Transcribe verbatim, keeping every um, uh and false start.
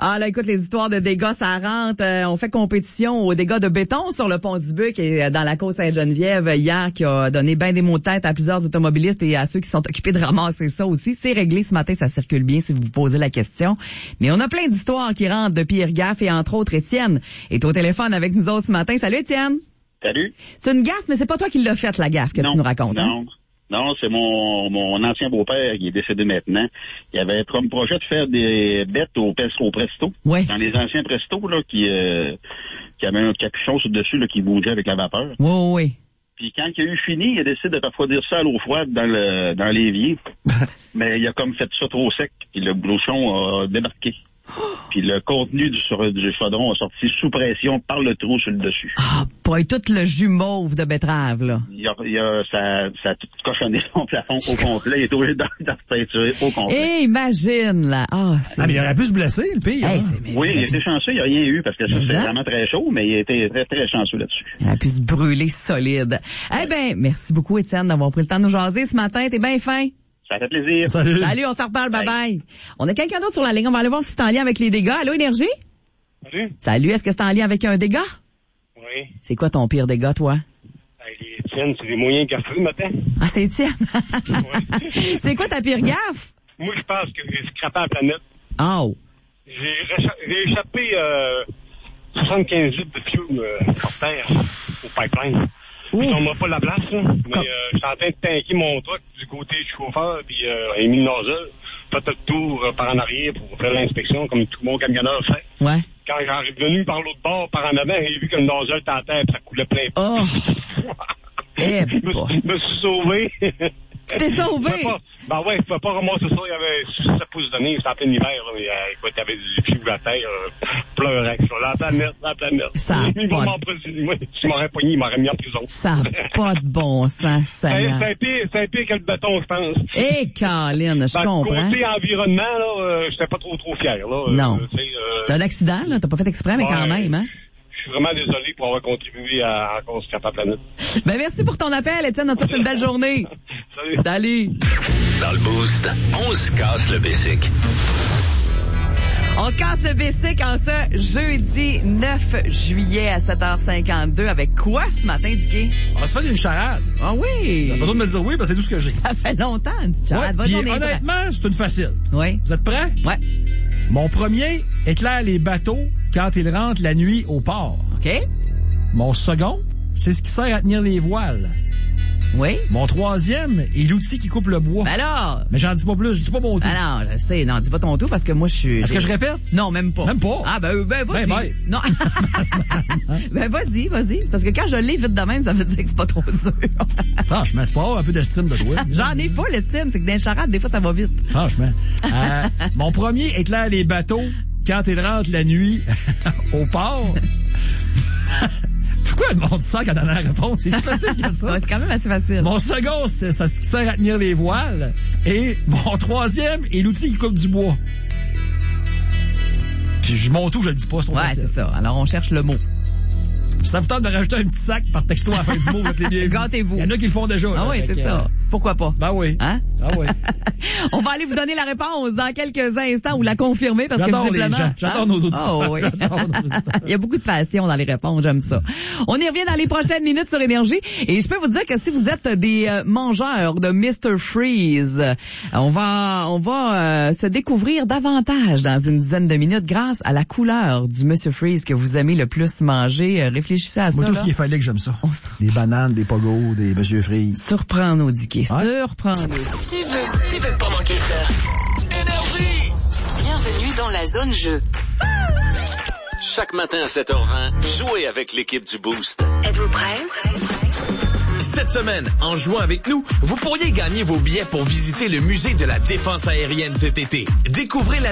Ah là, écoute, les histoires de dégâts, ça rentre. Euh, on fait compétition aux dégâts de béton sur le pont du Buc et dans la côte Sainte-Geneviève hier, qui a donné bien des mots de tête à plusieurs automobilistes et à ceux qui sont occupés de ramasser ça aussi. C'est réglé ce matin, ça circule bien si vous vous posez la question. Mais on a plein d'histoires qui rentrent de pire gaffe et entre autres, Étienne est au téléphone avec nous autres ce matin. Salut Étienne. Salut. C'est une gaffe, mais c'est pas toi qui l'as faite, la gaffe que non, tu nous racontes. Non. Hein? Non, c'est mon mon ancien beau-père qui est décédé maintenant. Il avait comme projet de faire des bêtes au, au Presto. Ouais. Dans les anciens Presto, là, qui, euh, qui avaient un capuchon sur-dessus, là, qui bougeait avec la vapeur. Oui, oui, oui. Puis quand il a eu fini, il a décidé de refroidir ça à l'eau froide dans le dans l'évier. Mais il a comme fait ça trop sec, puis le bouchon a débarqué. Puis le contenu du, sur, du chaudron a sorti sous pression par le trou sur le dessus. Ah, boy, tout le jus mauve de betterave, là. Il a, il a, ça, ça a tout cochonné son plafond au complet. Il est obligé d'en peinturer au complet. Eh, imagine, là. Ah, c'est... Ah, mais il aurait pu se blesser, le pire. Hey, hein? c'est... Oui, il a été chanceux, il n'a rien eu, parce que ça, c'est Exact. vraiment très chaud, mais il a été très, très chanceux là-dessus. Il a pu se brûler solide. Eh ben, merci beaucoup, Étienne, d'avoir pris le temps de nous jaser ce matin. T'es bien fin. Ça fait plaisir. Salut. Salut, on s'en reparle. Bye bye. On a quelqu'un d'autre sur la ligne. On va aller voir si c'est en lien avec les dégâts. Allô, Énergie? Salut. Salut, est-ce que c'est en lien avec un dégât? Oui. C'est quoi ton pire dégât, toi? Hey, les Étienne, c'est des moyens gaffés le matin. Ah, c'est Étienne. Ouais. C'est quoi ta pire gaffe? Moi, je pense que j'ai scrappé la planète. Oh. J'ai, récha- j'ai échappé euh, soixante-quinze litres de fuel euh, sur terre au pipeline. Puis on m'a pas la place, là. Mais euh, j'étais en train de tanker mon truck du côté du chauffeur, puis euh, j'ai mis le nozzle, fait le tour euh, par en arrière pour faire l'inspection, comme tout mon camionneur fait. Ouais. Quand j'en suis venu par l'autre bord, par en avant, j'ai vu que le nozzle était en terre, puis ça coulait plein. Oh. Eh, Je me, boy. suis- me suis sauvé. Tu t'es sauvé? Je pouvais pas- Ben ouais, je pouvais pas ramasser ça. Il y avait six sept pouces de neige, c'était en plein hiver. Là. Il y a- écoute, il y avait du fioul à terre, euh, pleurait. La planète, la planète. Ça a Ils pas vont de- m'en prison. Moi, s'ils m'auraient pogné, ils m'auraient mis en prison. Ça n'a pas de bon sens, ça. C'est c'est pire, c'est pire que le béton, je pense. Eh, Caroline, je Ben, comprends. côté environnement, là, euh, j'étais pas trop trop fier. Là. Non. Euh, tu sais, euh, T'as un accident, là. T'as pas fait exprès, mais ouais. quand même, hein? Je suis vraiment désolé pour avoir contribué à, à cause de la planète. Ben, merci pour ton appel, Étienne. On te souhaite une belle journée. Salut. Salut. Dans le Boost, on se casse le basic. On se casse le bicycle en ce jeudi neuf juillet à sept heures cinquante-deux. Avec quoi ce matin, Dicky? On va se faire une charade. Ah oui! T'as besoin de me dire oui, parce que c'est tout ce que j'ai. Ça fait longtemps, une petite charade. Ouais, Vas-y, puis on est prêt. honnêtement, c'est une facile. Oui. Vous êtes prêts? Ouais. Mon premier éclaire les bateaux quand ils rentrent la nuit au port. OK? Mon second, c'est ce qui sert à tenir les voiles. Oui. Mon troisième est l'outil qui coupe le bois. Ben alors! Mais j'en dis pas plus, je dis pas mon tout. Ben non, je sais. Non, dis pas ton tout parce que moi, je suis... Est-ce que je répète? Non, même pas. Même pas? Ah, ben, ben vas-y. Ben, ben. Non. Ben, vas-y, vas-y. C'est parce que quand je l'ai vite de même, ça veut dire que c'est pas trop dur. Franchement, c'est pas avoir un peu d'estime de toi. J'en ai pas l'estime. C'est que dans les charades, des fois, ça va vite. Franchement. Euh, mon premier éclaire les bateaux quand ils rentrent la nuit au port. Pourquoi le monde sent quand on a la réponse? C'est facile que ça. Ouais, c'est quand même assez facile. Mon second, c'est ça ce qui sert à tenir les voiles. Et mon troisième est l'outil qui coupe du bois. Puis je- mon tout, je le dis pas, c'est trop Ouais, facile. c'est ça. Alors, on cherche le mot. Si ça vous tente de rajouter un petit sac par texto à la fin du mot, vous êtes les bienvenus. Gâtez-vous. Il y en a qui le font déjà. Ah là, oui, fait c'est que, ça. Pourquoi pas? Ben oui. Hein? Ah oui. On va aller vous donner la réponse dans quelques instants ou la confirmer parce que J'adore les visiblement... gens. J'adore nos auditeurs. Oh, oui. J'adore nos auditeurs. Il y a beaucoup de passion dans les réponses, j'aime ça. On y revient dans les prochaines minutes sur Énergie et je peux vous dire que si vous êtes des euh, mangeurs de mister Freeze, euh, on va on va euh, se découvrir davantage dans une dizaine de minutes grâce à la couleur du mister Freeze que vous aimez le plus manger. Euh, réfléchissez à Moi, ça. tout là. ce qui est fallu que j'aime ça. On se Des bananes, des pogos, des Monsieur Freeze. surprend-nous, Dicky. Ouais. Surprend-nous. Tu veux, tu veux pas manquer ça. Énergie! Bienvenue dans la zone jeu. Chaque matin à sept heures vingt, jouez avec l'équipe du Boost. Êtes-vous prêts? Cette semaine, en jouant avec nous, vous pourriez gagner vos billets pour visiter le musée de la défense aérienne cet été. Découvrez la